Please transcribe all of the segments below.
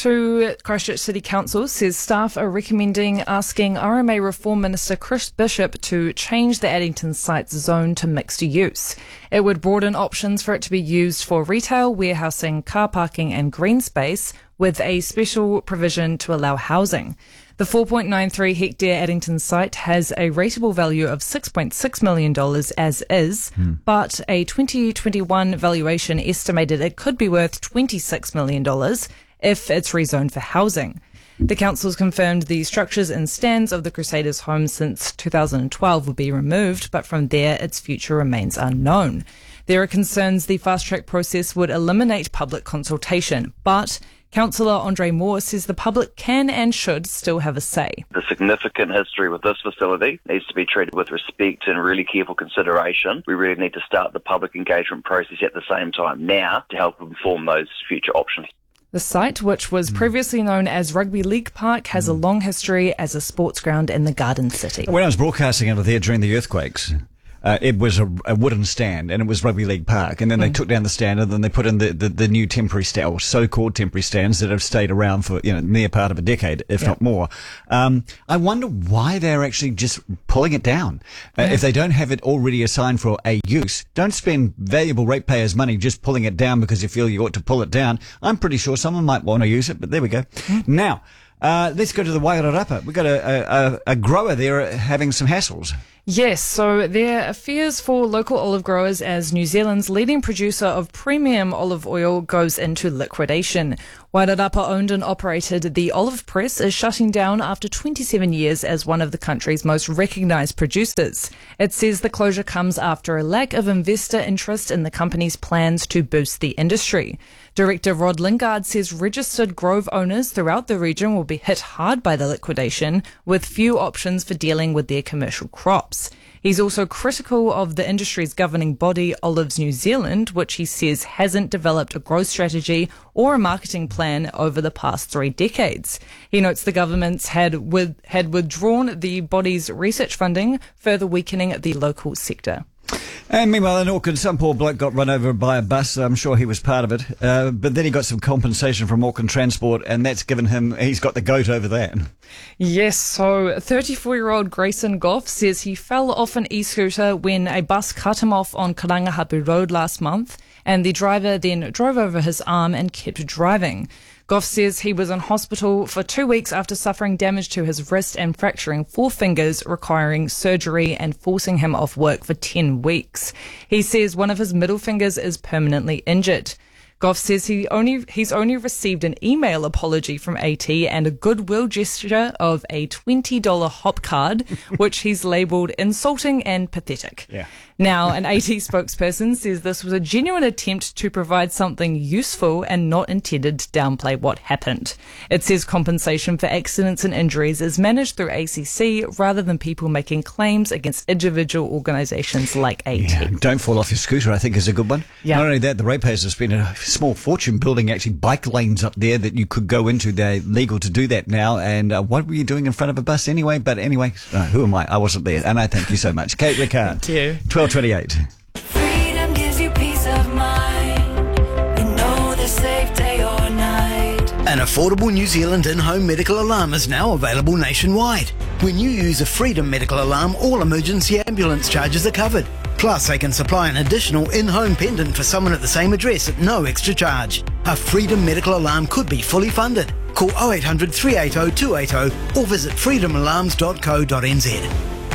to Christchurch City Council says staff are recommending asking RMA Reform Minister Chris Bishop to change the Addington site's zone to mixed use. It would broaden options for it to be used for retail, warehousing, car parking and green space, with a special provision to allow housing. The 4.93 hectare Addington site has a rateable value of $6.6 million as is, but a 2021 valuation estimated it could be worth $26 million if it's rezoned for housing. The council's confirmed the structures and stands of the Crusaders' home since 2012 will be removed, but from there its future remains unknown. There are concerns the fast-track process would eliminate public consultation, but Councillor Andre Moore says the public can and should still have a say. The significant history with this facility needs to be treated with respect and really careful consideration. We really need to start the public engagement process at the same time now to help inform those future options. The site, which was previously known as Rugby League Park, has a long history as a sports ground in the Garden City. When I was broadcasting out of there during the earthquakes, it was a wooden stand, and it was Rugby League Park. And then they took down the stand, and then they put in the new temporary stand, or so-called temporary stands that have stayed around for near part of a decade, if not more. I wonder why they're actually just pulling it down. If they don't have it already assigned for a use, don't spend valuable ratepayers' money just pulling it down because you feel you ought to pull it down. I'm pretty sure someone might want to use it, but there we go. Now, let's go to the Wairarapa. We've got a grower there having some hassles. Yes, so there are fears for local olive growers as New Zealand's leading producer of premium olive oil goes into liquidation. Wairarapa owned and operated the Olive Press is shutting down after 27 years as one of the country's most recognised producers. It says the closure comes after a lack of investor interest in the company's plans to boost the industry. Director Rod Lingard says registered grove owners throughout the region will be hit hard by the liquidation, with few options for dealing with their commercial crops. He's also critical of the industry's governing body, Olives New Zealand, which he says hasn't developed a growth strategy or a marketing plan over the past 3 decades. He notes the governments had withdrawn the body's research funding, further weakening the local sector. And meanwhile in Auckland, some poor bloke got run over by a bus. I'm sure he was part of it. But then he got some compensation from Auckland Transport, and that's given him, he's got the goat over that. Yes, so 34-year-old Grayson Goff says he fell off an e-scooter when a bus cut him off on Karangahapu Road last month, and the driver then drove over his arm and kept driving. Goff says he was in hospital for 2 weeks after suffering damage to his wrist and fracturing 4 fingers, requiring surgery and forcing him off work for 10 weeks. He says one of his middle fingers is permanently injured. Goff says he's only received an email apology from AT and a goodwill gesture of a $20 hop card, which he's labelled insulting and pathetic. Yeah. Now, an AT spokesperson says this was a genuine attempt to provide something useful and not intended to downplay what happened. It says compensation for accidents and injuries is managed through ACC rather than people making claims against individual organisations like AT. Yeah, don't fall off your scooter, I think, is a good one. Yeah. Not only that, the ratepayers have spent a small fortune building actually bike lanes up there that you could go into. They're legal to do that now. And what were you doing in front of a bus anyway? But anyway, who am I? I wasn't there. And I thank you so much. Kate Ricard. Thank you. 12:28. Freedom gives you peace of mind. You know the safe day or night. An affordable New Zealand in-home medical alarm is now available nationwide. When you use a Freedom medical alarm, all emergency ambulance charges are covered. Plus, they can supply an additional in-home pendant for someone at the same address at no extra charge. A Freedom medical alarm could be fully funded. Call 0800 380 280 or visit freedomalarms.co.nz.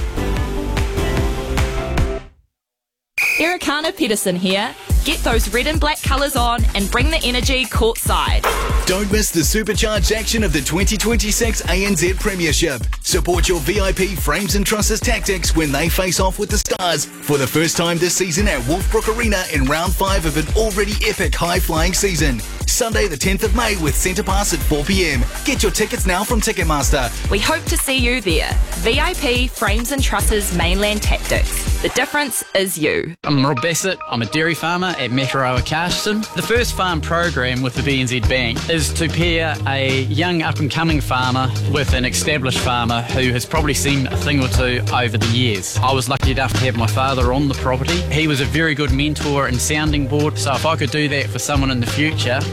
Ericana Pedersen here. Get those red and black colours on and bring the energy courtside. Don't miss the supercharged action of the 2026 ANZ Premiership. Support your VIP Frames and Trusses Tactics when they face off with the Stars for the first time this season at Wolfbrook Arena in round 5 of an already epic high-flying season. Sunday the 10th of May with Centre Pass at 4 p.m. Get your tickets now from Ticketmaster. We hope to see you there. VIP Frames and Trusses Mainland Tactics. The difference is you. I'm Rob Bassett. I'm a dairy farmer at Makaroa Carston. The first farm program with the BNZ Bank is to pair a young up-and-coming farmer with an established farmer who has probably seen a thing or two over the years. I was lucky enough to have my father on the property. He was a very good mentor and sounding board, so if I could do that for someone in the future,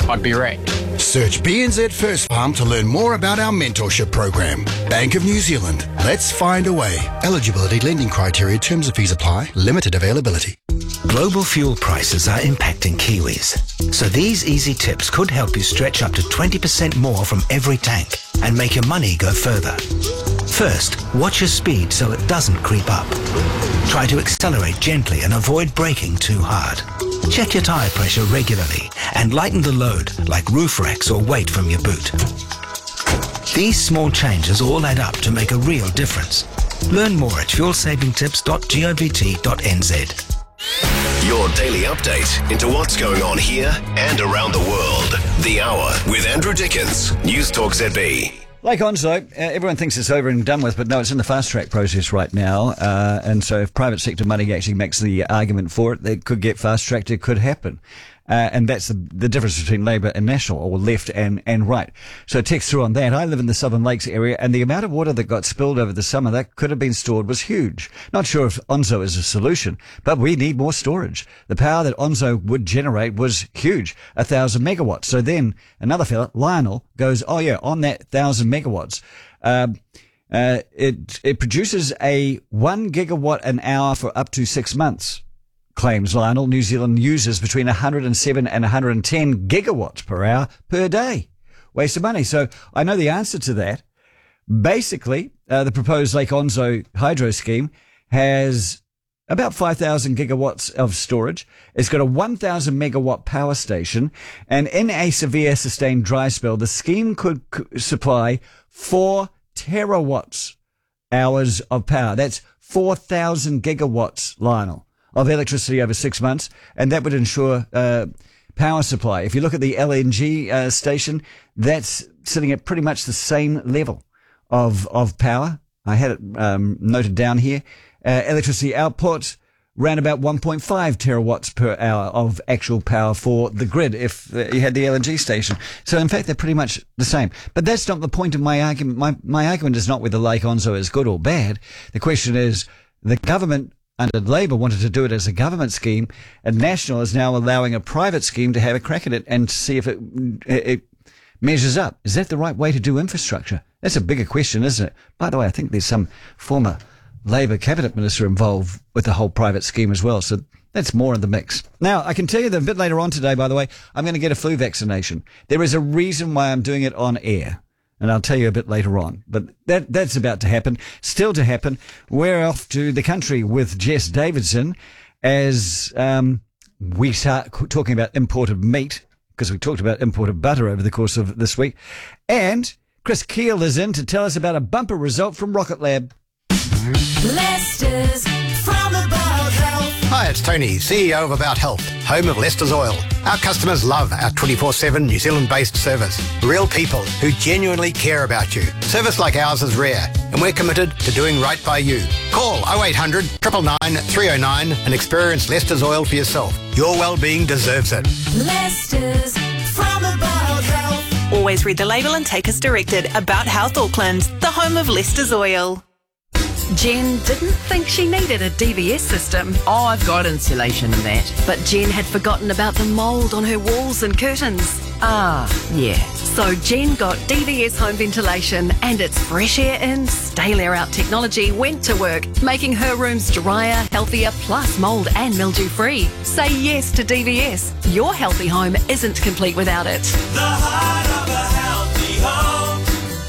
I'd be wrecked. Search BNZ First Farm to learn more about our mentorship program. Bank of New Zealand. Let's find a way. Eligibility, lending criteria, terms of fees apply. Limited availability. Global fuel prices are impacting Kiwis. So these easy tips could help you stretch up to 20% more from every tank and make your money go further. First, watch your speed so it doesn't creep up. Try to accelerate gently and avoid braking too hard. Check your tyre pressure regularly and lighten the load like roof racks or weight from your boot. These small changes all add up to make a real difference. Learn more at fuelsavingtips.govt.nz. Your daily update into what's going on here and around the world. The Hour with Andrew Dickens, News Talk ZB. Lake Onslow, everyone thinks it's over and done with, but no, it's in the fast-track process right now. And so if private sector money actually makes the argument for it, it could get fast-tracked, it could happen. And that's the difference between Labour and National, or left and right. So text through on that. I live in the Southern Lakes area, and the amount of water that got spilled over the summer that could have been stored was huge. Not sure if Onslow is a solution, but we need more storage. The power that Onslow would generate was huge, 1,000 megawatts. So then another fella, Lionel, goes, oh yeah, on that 1,000 megawatts, it produces a 1 gigawatt an hour for up to 6 months. Claims Lionel. New Zealand uses between 107 and 110 gigawatts per hour per day. Waste of money. So I know the answer to that. Basically, the proposed Lake Onslow hydro scheme has about 5,000 gigawatts of storage. It's got a 1,000 megawatt power station, and in a severe sustained dry spell, the scheme could supply 4 terawatts hours of power. That's 4,000 gigawatts, Lionel, of electricity over 6 months, and that would ensure power supply. If you look at the LNG station, that's sitting at pretty much the same level of power. I had it noted down here. Electricity output ran about 1.5 terawatts per hour of actual power for the grid if you had the LNG station. So in fact, they're pretty much the same. But that's not the point of my argument. My argument is not whether Lake Onslow is good or bad. The question is the government under Labour wanted to do it as a government scheme, and National is now allowing a private scheme to have a crack at it and see if it measures up. Is that the right way to do infrastructure? That's a bigger question, isn't it? By the way, I think there's some former Labour cabinet minister involved with the whole private scheme as well, so that's more in the mix. Now, I can tell you that a bit later on today, by the way, I'm going to get a flu vaccination. There is a reason why I'm doing it on air, and I'll tell you a bit later on. But that's about to happen. Still to happen, we're off to the country with Jess Davidson as we start talking about imported meat, because we talked about imported butter over the course of this week. And Chris Keel is in to tell us about a bumper result from Rocket Lab. Leicester's from About Health. Hi, it's Tony, CEO of About Health, home of Leicester's Oil. Our customers love our 24/7 New Zealand-based service. Real people who genuinely care about you. Service like ours is rare, and we're committed to doing right by you. Call 0800 999 309 and experience Leicester's Oil for yourself. Your well-being deserves it. Leicester's from About Health. Always read the label and take as directed. About Health Auckland, the home of Leicester's Oil. Jen didn't think she needed a DVS system. Oh, I've got insulation and that. But Jen had forgotten about the mould on her walls and curtains. Ah, yeah. So Jen got DVS home ventilation, and its fresh air in, stale air out technology went to work, making her rooms drier, healthier, plus mould and mildew free. Say yes to DVS. Your healthy home isn't complete without it. The heart of a healthy home.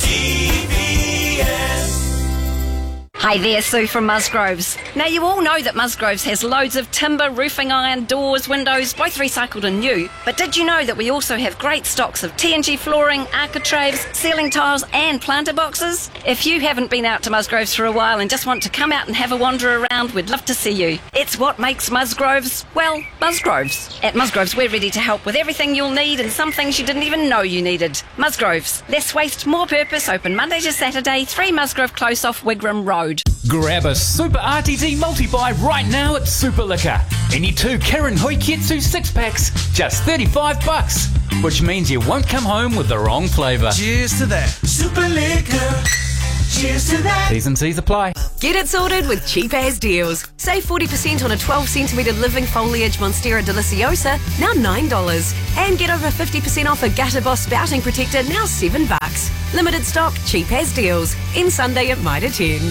DVS. Hi there, Sue from Musgroves. Now, you all know that Musgroves has loads of timber, roofing iron, doors, windows, both recycled and new. But did you know that we also have great stocks of TNG flooring, architraves, ceiling tiles and planter boxes? If you haven't been out to Musgroves for a while and just want to come out and have a wander around, we'd love to see you. It's what makes Musgroves, well, Musgroves. At Musgroves, we're ready to help with everything you'll need and some things you didn't even know you needed. Musgroves, less waste, more purpose, open Monday to Saturday, 3 Musgrove Close off Wigram Road. Grab a Super RTD multi-buy right now at Super Liquor. Any 2 Kirin Hoiketsu 6-packs, just $35, which means you won't come home with the wrong flavour. Cheers to that. Super Liquor. Cheers to that. T's and C's apply. Get it sorted with Cheap As deals. Save 40% on a 12cm living foliage Monstera deliciosa, now $9. And get over 50% off a Gutter Boss spouting protector, now $7. Limited stock, Cheap As deals. In Sunday at Mitre 10.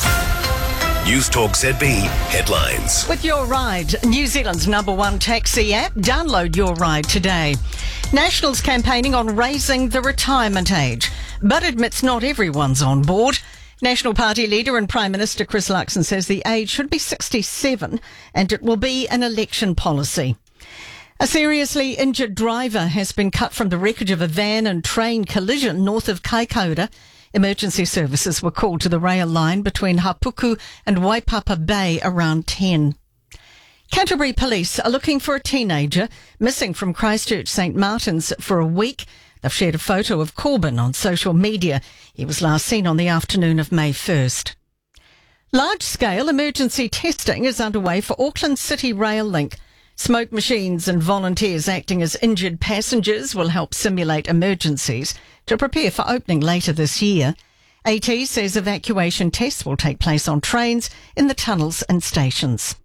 News Talk ZB headlines. With Your Ride, New Zealand's #1 taxi app, download Your Ride today. Nationals campaigning on raising the retirement age, but admits not everyone's on board. National Party leader and Prime Minister Chris Luxon says the age should be 67 and it will be an election policy. A seriously injured driver has been cut from the wreckage of a van and train collision north of Kaikoura. Emergency services were called to the rail line between Hapuku and Waipapa Bay around 10. Canterbury police are looking for a teenager missing from Christchurch St Martin's for a week. They've shared a photo of Corbyn on social media. He was last seen on the afternoon of May 1st. Large-scale emergency testing is underway for Auckland City Rail Link. Smoke machines and volunteers acting as injured passengers will help simulate emergencies to prepare for opening later this year. AT says evacuation tests will take place on trains, in the tunnels and stations.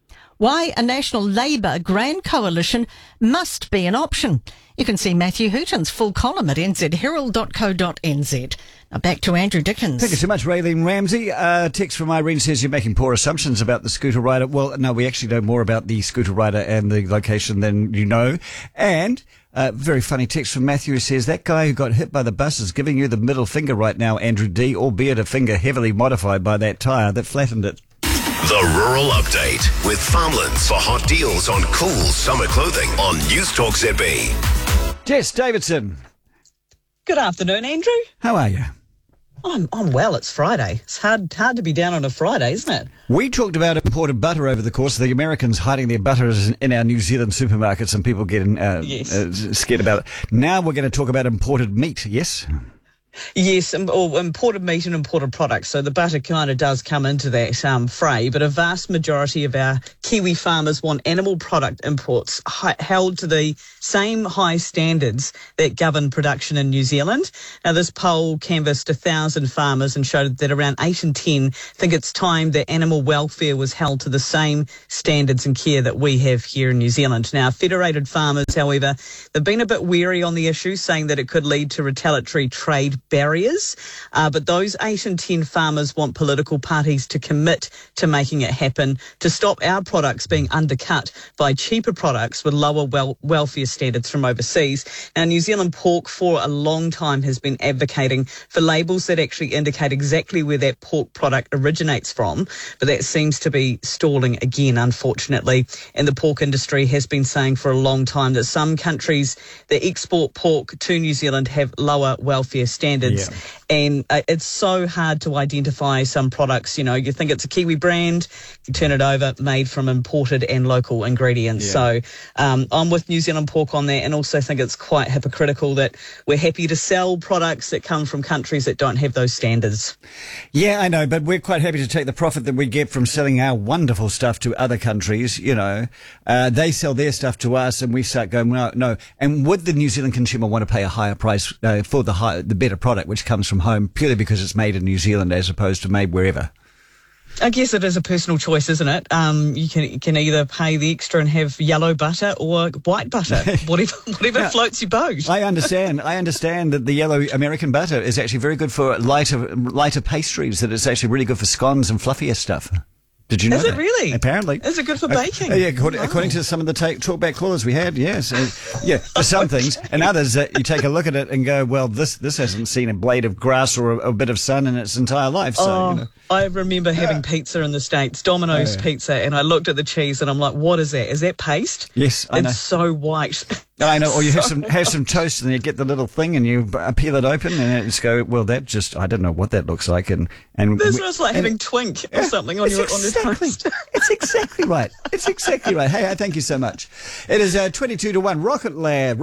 Why a National Labour Grand Coalition must be an option. You can see Matthew Hooton's full column at nzherald.co.nz. Now back to Andrew Dickens. Thank you so much, Raylene Ramsey. Text from Irene says you're making poor assumptions about the scooter rider. Well, no, we actually know more about the scooter rider and the location than you know. And very funny text from Matthew who says that guy who got hit by the bus is giving you the middle finger right now, Andrew D., albeit a finger heavily modified by that tyre that flattened it. The Rural Update with Farmlands for hot deals on cool summer clothing on News Talk ZB. Jess Davidson. Good afternoon, Andrew. How are you? I'm well. It's Friday. It's hard to be down on a Friday, isn't it? We talked about imported butter over the course of the Americans hiding their butter in our New Zealand supermarkets and people getting scared about it. Now we're going to talk about imported meat, yes? Yes, or imported meat and imported products. So the butter kind of does come into that fray, but a vast majority of our Kiwi farmers want animal product imports held to the same high standards that govern production in New Zealand. Now, this poll canvassed 1,000 farmers and showed that around 8 in 10 think it's time that animal welfare was held to the same standards and care that we have here in New Zealand. Now, federated farmers, however, they've been a bit wary on the issue, saying that it could lead to retaliatory trade barriers, but those 8 in 10 farmers want political parties to commit to making it happen to stop our products being undercut by cheaper products with lower welfare standards from overseas. Now, New Zealand Pork for a long time has been advocating for labels that actually indicate exactly where that pork product originates from, but that seems to be stalling again, unfortunately. And the pork industry has been saying for a long time that some countries that export pork to New Zealand have lower welfare standards. Yeah. And it's so hard to identify some products. You know, you think it's a Kiwi brand, you turn it over, made from imported and local ingredients. Yeah. So I'm with New Zealand Pork on that, and also think it's quite hypocritical that we're happy to sell products that come from countries that don't have those standards. Yeah, I know, but we're quite happy to take the profit that we get from selling our wonderful stuff to other countries. You know, they sell their stuff to us and we start going, no. And would the New Zealand consumer want to pay a higher price for the better product which comes from home purely because it's made in New Zealand as opposed to made wherever? I guess it is a personal choice, isn't it? You can either pay the extra and have yellow butter or white butter, whatever floats your boat. I understand that the yellow American butter is actually very good for lighter pastries, that it's actually really good for scones and fluffier stuff. Did you know that? Is it really? Apparently. Is it good for baking? Yeah, according to some of the talkback callers we had, yes. For some things. And others, you take a look at it and go, well, this hasn't seen a blade of grass or a bit of sun in its entire life. So, you know. I remember having pizza in the States, Domino's pizza, and I looked at the cheese and I'm like, what is that? Is that paste? Yes, I know. It's so white. I know, or you have some toast and you get the little thing and you peel it open and it's go, well, that just, I don't know what that looks like. And this was like having twink or something on your toast. It's exactly right. It's exactly right. Hey, thank you so much. It is 22-1. Rocket Lab.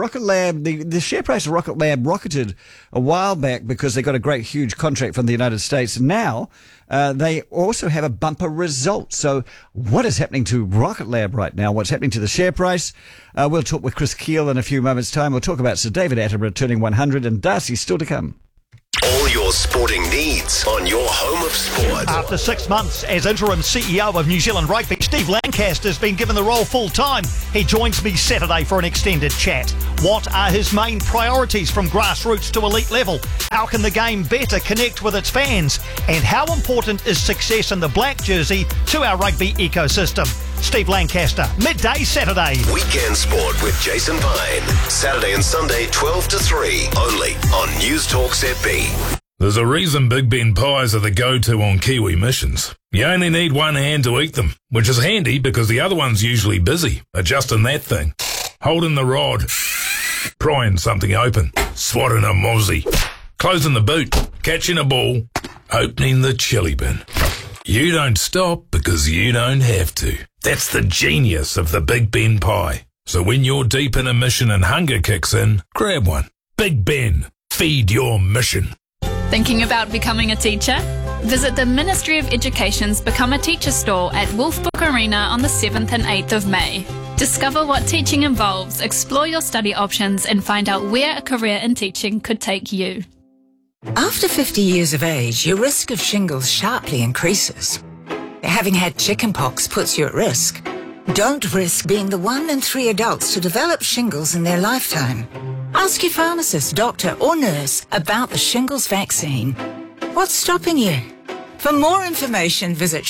The share price of Rocket Lab rocketed a while back because they got a great, huge contract from the United States. Now, they also have a bumper result. So what is happening to Rocket Lab right now? What's happening to the share price? We'll talk with Chris Keel in a few moments' time. We'll talk about Sir David Attenborough turning 100 and Darcy still to come. All your sporting needs on your home of sport. After 6 months as interim CEO of New Zealand Rugby, Steve Lancaster's been given the role full-time. He joins me Saturday for an extended chat. What are his main priorities from grassroots to elite level? How can the game better connect with its fans? And how important is success in the black jersey to our rugby ecosystem? Steve Lancaster, midday Saturday. Weekend Sport with Jason Pine. Saturday and Sunday, 12 to 3. Only on News Talk ZB. There's a reason Big Ben pies are the go-to on Kiwi missions. You only need one hand to eat them, which is handy because the other one's usually busy adjusting that thing, holding the rod, prying something open, swatting a mozzie, closing the boot, catching a ball, opening the chili bin. You don't stop because you don't have to. That's the genius of the Big Ben pie. So when you're deep in a mission and hunger kicks in, grab one. Big Ben. Feed your mission. Thinking about becoming a teacher? Visit the Ministry of Education's Become a Teacher stall at Wolfbrook Arena on the 7th and 8th of May. Discover what teaching involves, explore your study options, and find out where a career in teaching could take you. After 50 years of age, your risk of shingles sharply increases. Having had chickenpox puts you at risk. Don't risk being the 1 in 3 adults to develop shingles in their lifetime. Ask your pharmacist, doctor, or nurse about the shingles vaccine. What's stopping you? For more information, visit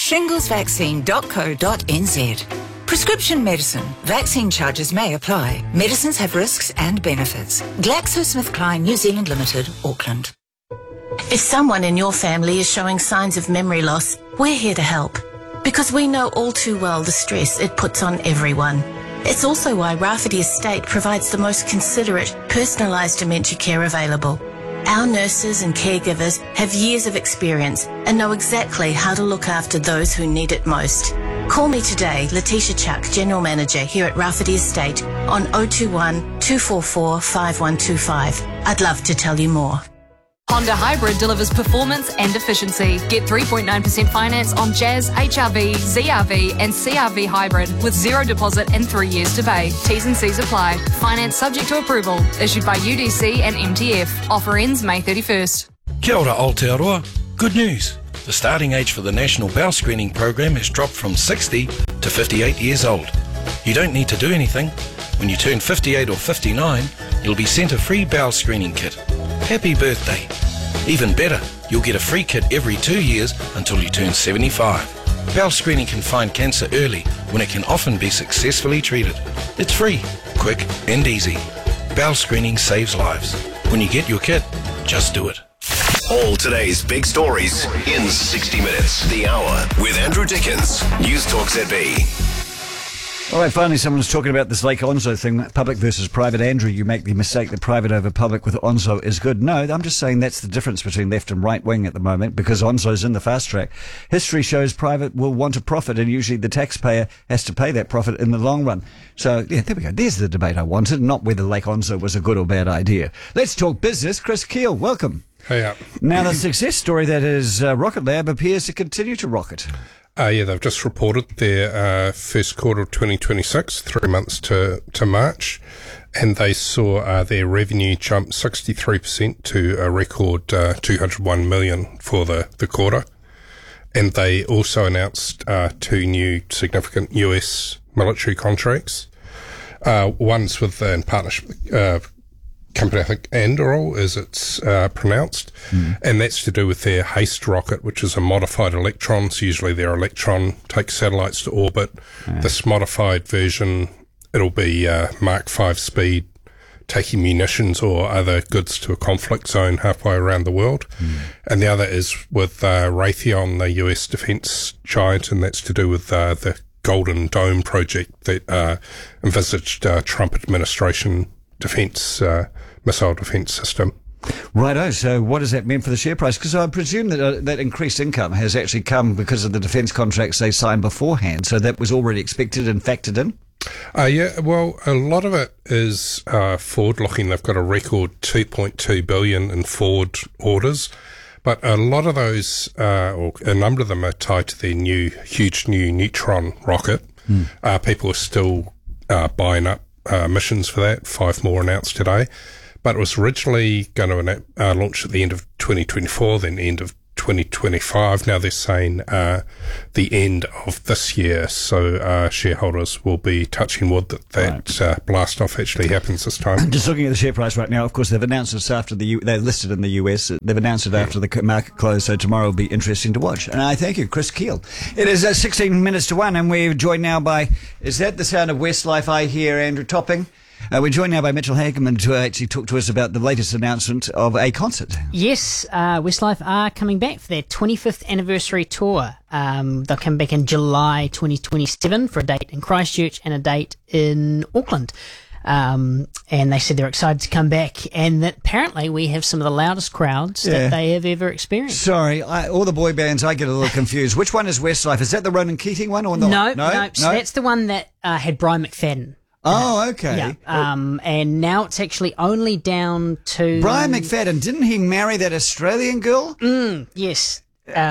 shinglesvaccine.co.nz. Prescription medicine. Vaccine charges may apply. Medicines have risks and benefits. GlaxoSmithKline New Zealand Limited, Auckland. If someone in your family is showing signs of memory loss, we're here to help. Because we know all too well the stress it puts on everyone. It's also why Rafferty Estate provides the most considerate, personalised dementia care available. Our nurses and caregivers have years of experience and know exactly how to look after those who need it most. Call me today, Letitia Chuck, General Manager here at Rafferty Estate, on 021 244 5125. I'd love to tell you more. Honda Hybrid delivers performance and efficiency. Get 3.9% finance on Jazz, HRV, ZRV and CRV Hybrid with 0 deposit and 3 years to pay. T's and C's apply. Finance subject to approval. Issued by UDC and MTF. Offer ends May 31st. Kia ora Aotearoa. Good news. The starting age for the National Bowel Screening Program has dropped from 60 to 58 years old. You don't need to do anything. When you turn 58 or 59, you'll be sent a free bowel screening kit. Happy birthday. Even better, you'll get a free kit every 2 years until you turn 75. Bowel screening can find cancer early when it can often be successfully treated. It's free, quick and easy. Bowel screening saves lives. When you get your kit, just do it. All today's big stories in 60 minutes. The Hour with Andrew Dickens. News Talk ZB. All right, finally, someone's talking about this Lake Onslow thing, public versus private. Andrew, you make the mistake that private over public with Onslow is good. No, I'm just saying that's the difference between left and right wing at the moment, because Onslow's in the fast track. History shows private will want a profit, and usually the taxpayer has to pay that profit in the long run. So, yeah, there we go. There's the debate I wanted, not whether Lake Onslow was a good or bad idea. Let's talk business. Chris Keel, welcome. Hey up. Now, the success story that is Rocket Lab appears to continue to rocket. Yeah, they've just reported their first quarter of 2026, 3 months to March, and they saw their revenue jump 63% to a record 201 million for the quarter. And they also announced 2 new significant US military contracts. One's with in partnership company, I think Anduril as it's pronounced, and that's to do with their HASTE rocket, which is a modified Electron. So usually their Electron takes satellites to orbit. This modified version, it'll be Mark 5 speed, taking munitions or other goods to a conflict zone halfway around the world. And the other is with Raytheon, the US defence giant, and that's to do with the Golden Dome project that envisaged Trump administration missile defence system. Righto, so what does that mean for the share price? Because I presume that that increased income has actually come because of the defence contracts they signed beforehand, so that was already expected and factored in? Yeah, well, a lot of it is forward-looking. They've got a record 2.2 billion in forward orders, but a lot of those, or a number of them, are tied to their huge new Neutron rocket. People are still buying up missions for that. 5 more announced today. But it was originally going to launch at the end of 2024, then end of 2025. Now they're saying the end of this year, so shareholders will be touching wood that blast off actually happens this time. Just looking at the share price right now, of course they've announced this after they're listed in the US. They've announced it after the market close, so tomorrow will be interesting to watch. And I thank you, Chris Keel. It is 16 minutes to 1, and we're joined now by, is that the sound of Westlife I hear, Andrew Topping? We're joined now by Mitchell Hageman to actually talk to us about the latest announcement of a concert. Yes, Westlife are coming back for their 25th anniversary tour. They'll come back in July 2027 for a date in Christchurch and a date in Auckland. And they said they're excited to come back, and that apparently we have some of the loudest crowds that they have ever experienced. Sorry, all the boy bands, I get a little confused. Which one is Westlife? Is that the Ronan Keating one or not? No. So that's the one that had Brian McFadden. Oh, okay. Yeah. And now it's actually only down to... Brian McFadden, didn't he marry that Australian girl? Yes.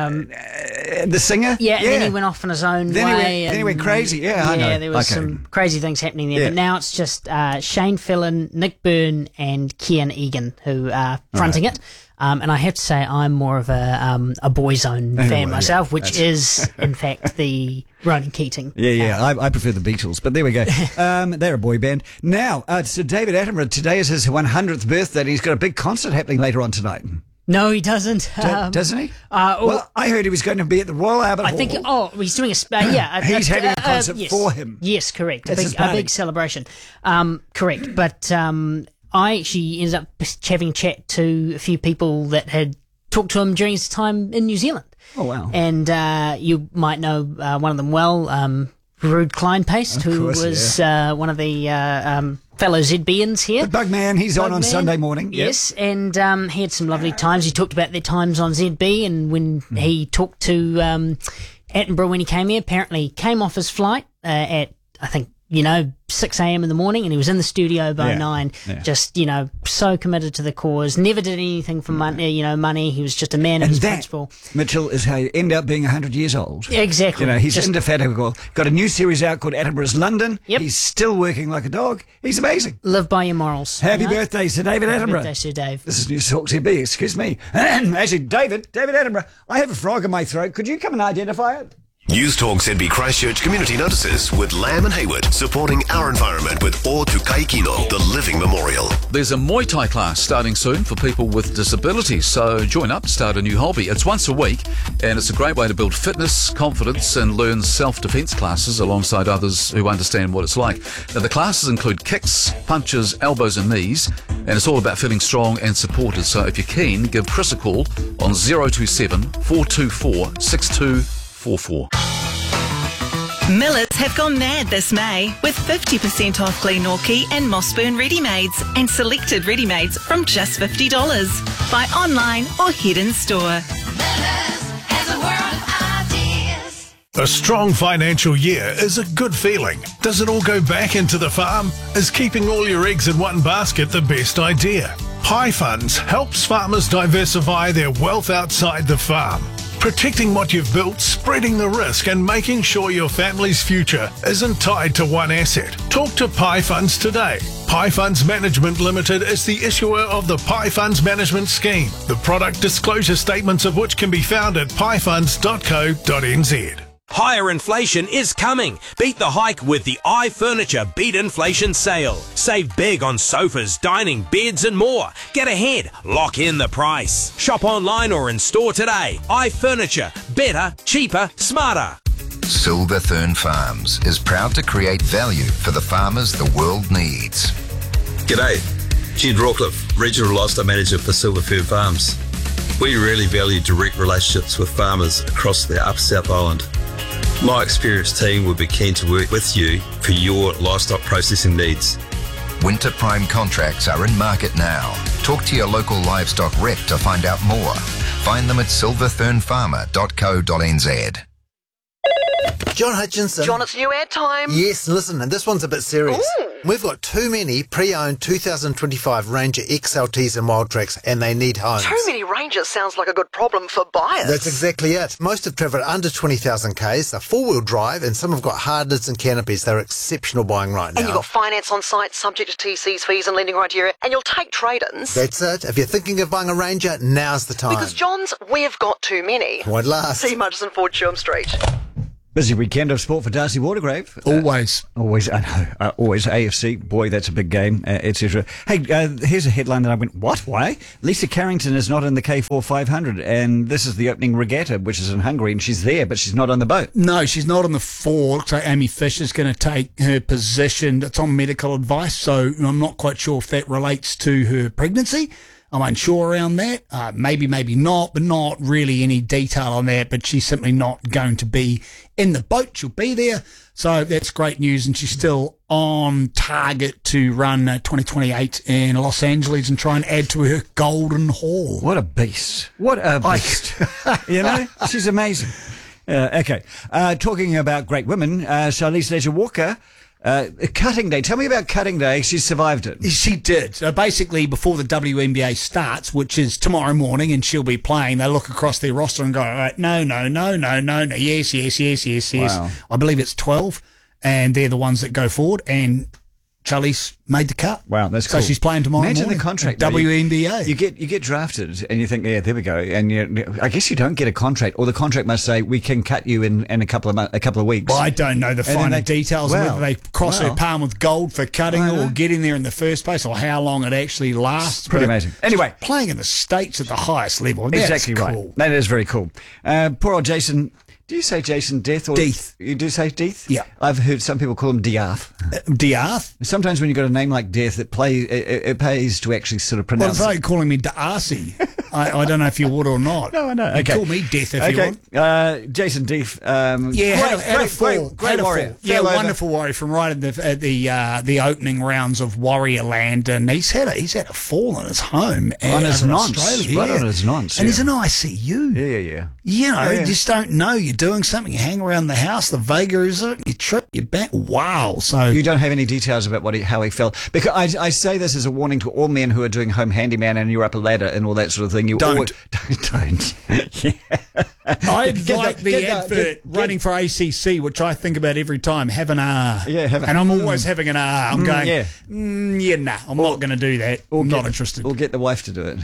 The singer? Yeah, and then he went off on his own way. Then he went crazy, I know. There was some crazy things happening there. Yeah. But now it's just Shane Fillon, Nick Byrne and Kian Egan who are fronting it. And I have to say I'm more of a Boyzone fan myself, which is, in fact, the Ronan Keating. I prefer the Beatles, but there we go. They're a boy band. Now, so David Attenborough, today is his 100th birthday, and he's got a big concert happening later on tonight. No, he doesn't. Doesn't he? Well, I heard he was going to be at the Royal Albert Hall. I think, he's doing he's having a concert for him. Yes, correct. A big celebration. Correct. But I actually ended up having a chat to a few people that had talked to him during his time in New Zealand. Oh, wow. And you might know one of them well, Ruud Kleinpaste, who was one of the fellow ZBians here. The Bugman, he's on Sunday morning. Yes, and he had some lovely times. He talked about their times on ZB, and when he talked to Attenborough when he came here, apparently he came off his flight at, I think, 6 a.m. in the morning, and he was in the studio by 9, just, so committed to the cause, never did anything for money, he was just a man of his principle. Mitchell, is how you end up being 100 years old. Exactly. He's indefatigable. Got a new series out called Attenborough's London. Yep. He's still working like a dog. He's amazing. Live by your morals. Happy birthday, Sir David Attenborough. Happy birthday, Sir Dave. This is News Talk ZB, excuse me. Actually, David Attenborough, I have a frog in my throat. Could you come and identify it? News Talk ZB Christchurch Community Notices with Lamb and Hayward, supporting our environment with O Tukai Kino, the Living Memorial. There's a Muay Thai class starting soon for people with disabilities, so join up, start a new hobby. It's once a week, and it's a great way to build fitness, confidence, and learn self-defense classes alongside others who understand what it's like. Now, the classes include kicks, punches, elbows, and knees, and it's all about feeling strong and supported. So if you're keen, give Chris a call on 027 424 6244. Millers have gone mad this May with 50% off Glenorchy and Mossburn ready-mades and selected ready-mades from just $50. Buy online or head in store. A strong financial year is a good feeling. Does it all go back into the farm? Is keeping all your eggs in one basket the best idea? Pi Funds helps farmers diversify their wealth outside the farm. Protecting what you've built, spreading the risk, and making sure your family's future isn't tied to one asset. Talk to Pi Funds today. Pi Funds Management Limited is the issuer of the Pi Funds Management Scheme, the product disclosure statements of which can be found at pifunds.co.nz. Higher inflation is coming. Beat the hike with the iFurniture Beat Inflation Sale. Save big on sofas, dining, beds and more. Get ahead. Lock in the price. Shop online or in store today. iFurniture. Better, cheaper, smarter. Silverthorn Farms is proud to create value for the farmers the world needs. G'day. Jed Rawcliffe, Regional Livestock Manager for Silverthorn Farms. We really value direct relationships with farmers across the Upper South Island. My experienced team would be keen to work with you for your livestock processing needs. Winter prime contracts are in market now. Talk to your local livestock rep to find out more. Find them at silverthornfarmer.co.nz. John Hutchinson. John, it's new ad time. Yes, listen, and this one's a bit serious. Ooh. We've got too many pre-owned 2025 Ranger XLTs and Wild Tracks, and they need homes. Too many Rangers sounds like a good problem for buyers. That's exactly it. Most have travelled under 20,000 Ks. They're four-wheel drive, and some have got hard lids and canopies. They're exceptional buying right now. And you've got finance on site, subject to TCs, fees and lending criteria, and you'll take trade-ins. That's it. If you're thinking of buying a Ranger, now's the time. Because, Johns, we've got too many. Won't last. See Murchison Ford, Shurm Street. Busy weekend of sport for Darcy Watergrave. Always. Always, I know. Always. AFC, boy, that's a big game, etc. Hey, here's a headline that I went, what? Why? Lisa Carrington is not in the K4 500, and this is the opening regatta, which is in Hungary, and she's there, but she's not on the boat. No, she's not on the 4. Looks like Amy Fisher's going to take her position. It's on medical advice, so I'm not quite sure if that relates to her pregnancy. I'm unsure around that. Maybe not, but not really any detail on that. But she's simply not going to be in the boat. She'll be there. So that's great news. And she's still on target to run 2028 in Los Angeles and try and add to her golden haul. What a beast. What a beast. You know, she's amazing. Okay. Talking about great women, Charlize Leisure-Walker. Cutting Day. Tell me about Cutting Day. She survived it. She did. So basically, before the WNBA starts, which is tomorrow morning, and she'll be playing, they look across their roster and go, all right, no, yes. Wow. I believe it's 12, and they're the ones that go forward, and Charlize made the cut. Wow, that's cool. So she's playing tomorrow Imagine morning. the contract. WNBA. You get drafted and you think, yeah, there we go. And I guess you don't get a contract, or the contract must say we can cut you in a couple of weeks. Well, I don't know the finer details of whether they cross her palm with gold for cutting or getting there in the first place, or how long it actually lasts. Pretty amazing. Anyway, playing in the States at the highest level. Exactly that's right. Cool. That is very cool. Poor old Jason. Do you say Jason Death or Death? You do say Death? Yeah. I've heard some people call him Diath. Diath? Sometimes when you've got a name like Death, it pays to actually sort of pronounce. Well, it's like calling me Darcy. I don't know if you would or not. No, I know. You Okay. call me Death if you want. Jason Death. Had a fall. Great warrior. Yeah, Fell over. wonderful warrior from right at the opening rounds of Warrior Land, and he's had a fall in his home On his over in nonce. Australia. Right on his nonce. And he's an ICU. Yeah. You know, Yeah. you just don't know. You're doing something. You hang around the house. The Vega is it. You trip. You're back. Wow. So You don't have any details about how he fell. Because I say this as a warning to all men who are doing home handyman and you're up a ladder and all that sort of thing. You Don't. Don't. Yeah. I like the get advert running for ACC, which I think about every time. Have an R. Yeah, and I'm always having an R. I'm going, yeah. nah, I'm not going to do that. I'm not interested. Or get the wife to do it.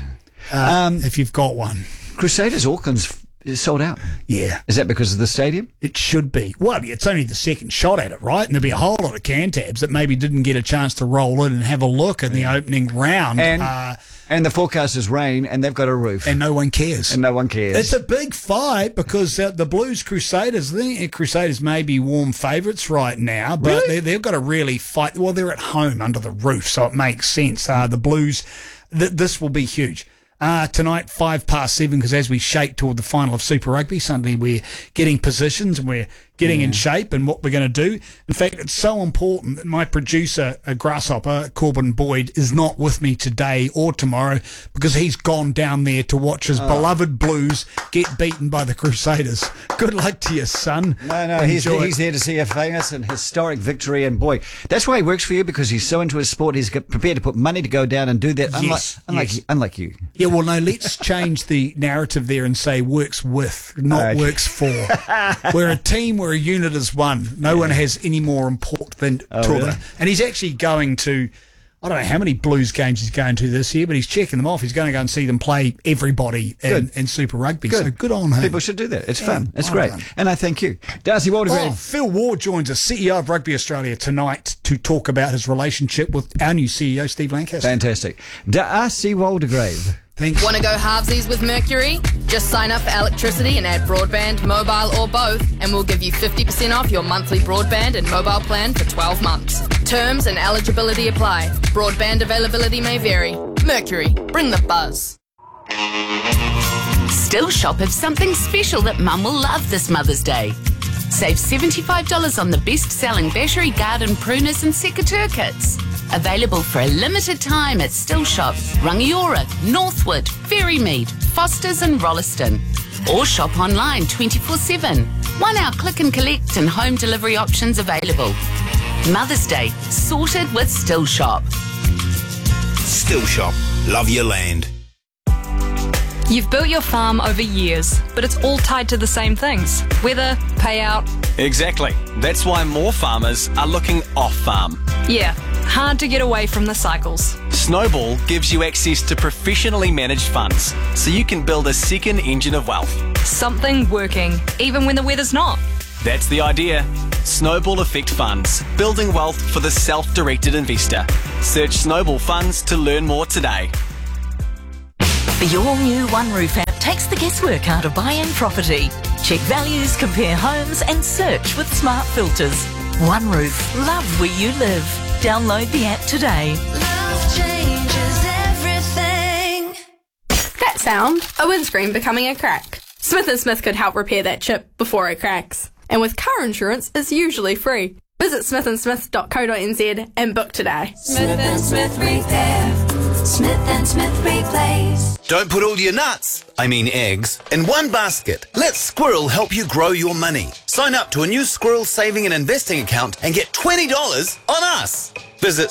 If you've got one. Crusaders Auckland's is sold out. Yeah. Is that because of the stadium? It should be. Well, it's only the second shot at it, right? And there'll be a whole lot of Cantabs that maybe didn't get a chance to roll in and have a look in the opening round. And the forecast is rain, and they've got a roof. And no one cares. It's a big fight because the Blues Crusaders, the Crusaders may be warm favourites right now, but they've got to really fight. Well, they're at home under the roof, so it makes sense. The Blues, this will be huge. Tonight, 7:05, because as we shape toward the final of Super Rugby, suddenly we're getting positions and we're getting in shape and what we're going to do. In fact, it's so important that my producer, Grasshopper, Corbin Boyd, is not with me today or tomorrow because he's gone down there to watch his beloved Blues get beaten by the Crusaders. Good luck to you, son. No, he's there to see a famous and historic victory, and boy, that's why he works for you, because he's so into his sport, he's prepared to put money to go down and do that, unlike you. Yeah, well, no, let's change the narrative there and say works with, not works for. We're a team, we're a unit as one. No one has any more import than really? And he's actually going to, I don't know how many Blues games he's going to this year, but he's checking them off. He's going to go and see them play everybody in Super Rugby. Good. So good on him. People should do that. It's fun. It's great. And I thank you. Darcy Waldegrave. Phil Ward joins us, CEO of Rugby Australia, tonight to talk about his relationship with our new CEO, Steve Lancaster. Fantastic. Darcy Waldegrave. Thanks. Want to go halvesies with Mercury? Just sign up for electricity and add broadband, mobile or both, and we'll give you 50% off your monthly broadband and mobile plan for 12 months. Terms and eligibility apply. Broadband availability may vary. Mercury, bring the buzz. Still Shop have something special that Mum will love this Mother's Day. Save $75 on the best-selling battery garden pruners and secateurs kits. Available for a limited time at Still Shop, Rangiora, Northwood, Ferrymead, Fosters and Rolleston. Or shop online 24/7. 1 hour click and collect and home delivery options available. Mother's Day, sorted with Still Shop. Still Shop. Love your land. You've built your farm over years, but it's all tied to the same things. Weather, payout. Exactly. That's why more farmers are looking off-farm. Yeah, hard to get away from the cycles. Snowball gives you access to professionally managed funds, so you can build a second engine of wealth. Something working, even when the weather's not. That's the idea. Snowball Effect Funds, building wealth for the self-directed investor. Search Snowball Funds to learn more today. The all-new OneRoof app takes the guesswork out of buying property. Check values, compare homes and search with smart filters. OneRoof, love where you live. Download the app today. Love changes everything. That sound, a windscreen becoming a crack. Smith & Smith could help repair that chip before it cracks. And with car insurance, it's usually free. Visit smithandsmith.co.nz and book today. Smith & Smith Repair. Smith & Smith Replace. Don't put all your nuts, eggs, in one basket. Let Squirrel help you grow your money. Sign up to a new Squirrel saving and investing account and get $20 on us. Visit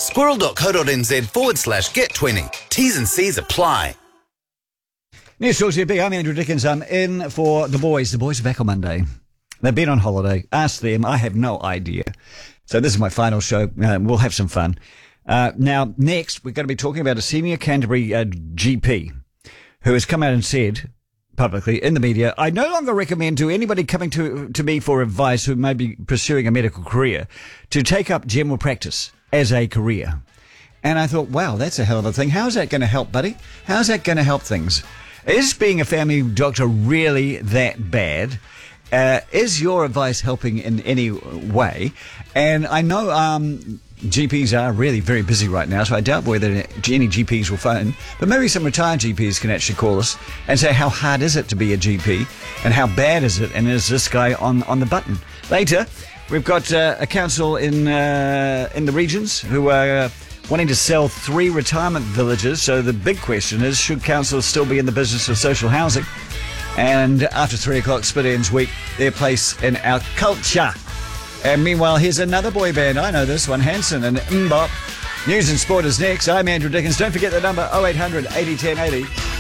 squirrel.co.nz/get20. T's and C's apply. News Talk ZB, I'm Andrew Dickens. I'm in for the boys. The boys are back on Monday. They've been on holiday. Ask them. I have no idea. So this is my final show. We'll have some fun. Now, next, we're going to be talking about a senior Canterbury GP who has come out and said publicly in the media, I no longer recommend to anybody coming to me for advice who may be pursuing a medical career to take up general practice as a career. And I thought, wow, that's a hell of a thing. How's that going to help, buddy? How's that going to help things? Is being a family doctor really that bad? Is your advice helping in any way? And I know GPs are really very busy right now, so I doubt whether any GPs will phone. But maybe some retired GPs can actually call us and say, how hard is it to be a GP? And how bad is it? And is this guy on the button? Later, we've got a council in the regions who are wanting to sell 3 retirement villages. So the big question is, should councils still be in the business of social housing? And after 3 o'clock, Spit Ends Week, their place in our culture. And meanwhile, here's another boy band. I know this one, Hanson and Mbop. News and sport is next. I'm Andrew Dickens. Don't forget the number 0800 80 10 80.